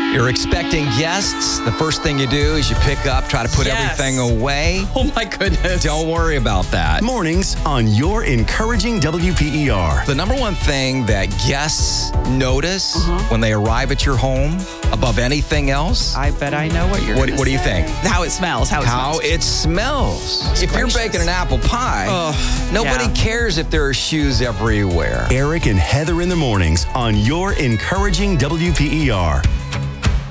You're expecting guests. The first thing you do is you pick up, try to put everything away. Oh, my goodness. Don't worry about that. Mornings on your encouraging WPER. The number one thing that guests notice when they arrive at your home above anything else, I bet I know what you're going to say. what do you think? How it smells. How it smells. If you're baking an apple pie, nobody cares if there are shoes everywhere. Eric and Heather in the mornings on your encouraging WPER.